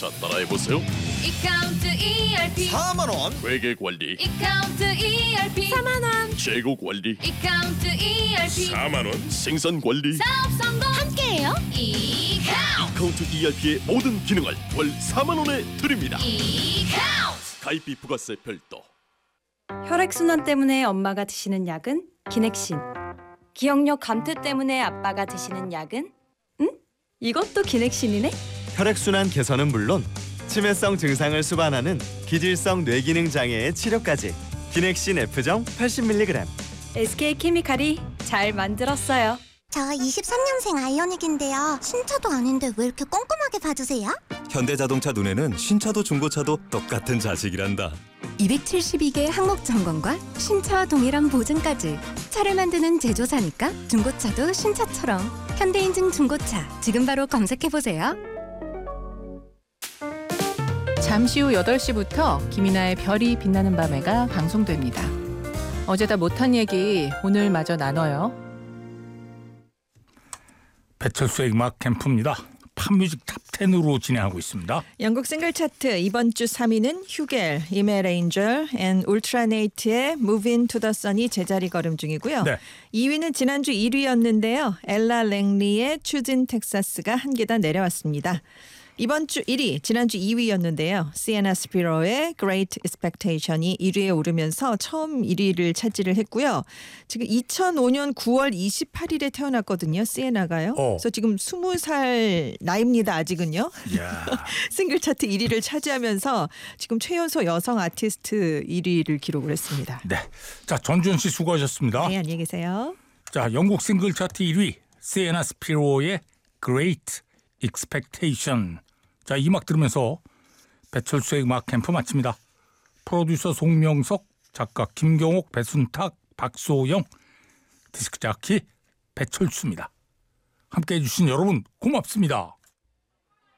자, 따라해보세요. 이카운트 ERP 4만 원. 회계 관리, 이카운트 ERP 4만 원. 재고 관리, 이카운트 ERP 4만 원. 생산 관리, 사업 성공 함께해요. 이카운트 카운트 ERP의 모든 기능을 월 4만 원에 드립니다. 이카운트 가입비 부가세 별도. 혈액순환 때문에 엄마가 드시는 약은 기넥신. 기억력 감퇴 때문에 아빠가 드시는 약은? 응? 이것도 기넥신이네? 혈액순환 개선은 물론 치매성 증상을 수반하는 기질성 뇌기능 장애의 치료까지. 기넥신 F정 80mg. SK케미칼이 잘 만들었어요. 저 23년생 아이오닉인데요. 신차도 아닌데 왜 이렇게 꼼꼼하게 봐주세요? 현대자동차 눈에는 신차도 중고차도 똑같은 자식이란다. 272개 항목 점검과 신차와 동일한 보증까지. 차를 만드는 제조사니까 중고차도 신차처럼. 현대인증 중고차 지금 바로 검색해보세요. 잠시 후 8시부터 김이나의 별이 빛나는 밤에가 방송됩니다. 어제 다 못한 얘기 오늘 마저 나눠요. 배철수의 음악 캠프입니다. 팝뮤직 탑10으로 진행하고 있습니다. 영국 싱글 차트 이번 주 3위는 휴겔, 이멜 에인절 앤 울트라네이트의 Move Into the Sun이 제자리 걸음 중이고요. 네. 2위는 지난주 1위였는데요. 엘라 랭리의 추진 텍사스가 한 계단 내려왔습니다. 이번 주 1위, 지난주 2위였는데요. 시에나 스피로의 Great Expectation이 1위에 오르면서 처음 1위를 차지를 했고요. 지금 2005년 9월 28일에 태어났거든요. 시에나가요. 그래서 지금 20살 나이입니다. 아직은요. 싱글 차트 1위를 차지하면서 지금 최연소 여성 아티스트 1위를 기록을 했습니다. 네, 자 전준 씨 수고하셨습니다. 네, 안녕히 계세요. 자, 영국 싱글 차트 1위 시에나 스피로의 Great Expectation. 자, 이 음악 들으면서 배철수의 음악 캠프 마칩니다. 프로듀서 송명석, 작가 김경옥, 배순탁, 박소영, 디스크 자키 배철수입니다. 함께해 주신 여러분 고맙습니다.